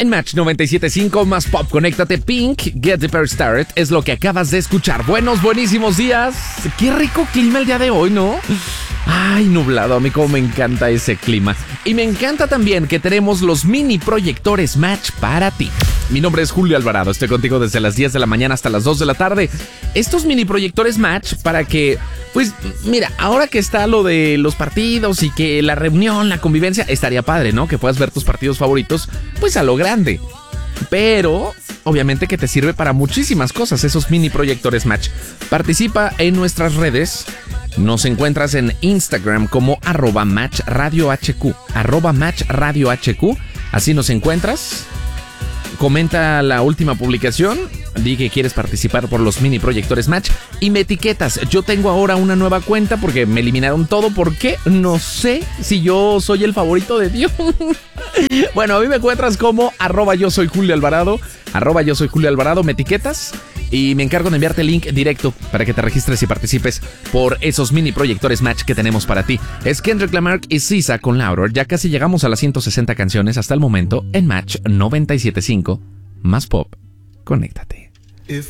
En Match 97.5 más pop, conéctate. Pink, Get the Party Started, es lo que acabas de escuchar. Buenísimos días. Qué rico clima el día de hoy, ¿no? Ay, nublado, a mí como me encanta ese clima. Y me encanta también que tenemos los mini proyectores Match para ti. Mi nombre es Julio Alvarado, estoy contigo desde las 10 de la mañana hasta las 2 de la tarde. Estos mini proyectores Match para que, pues, mira, ahora que está lo de los partidos y que la reunión, la convivencia, estaría padre, ¿no? Que puedas ver tus partidos favoritos, pues a lo grande. Pero, obviamente que te sirve para muchísimas cosas esos mini proyectores Match. Participa en nuestras redes. Nos encuentras en Instagram como @MatchRadioHQ, @MatchRadioHQ. Así nos encuentras. Comenta la última publicación, di que quieres participar por los mini proyectores Match y me etiquetas. Yo tengo ahora una nueva cuenta porque me eliminaron todo. ¿Por qué? No sé si yo soy el favorito de Dios. Bueno, a mí me encuentras como @yo soy Julio Alvarado, @yo soy Julio Alvarado, me etiquetas y me encargo de enviarte el link directo para que te registres y participes por esos mini proyectores Match que tenemos para ti. Es Kendrick Lamar y SZA con Louder. Ya casi llegamos a las 160 canciones hasta el momento en Match 97.5. Más pop, conéctate.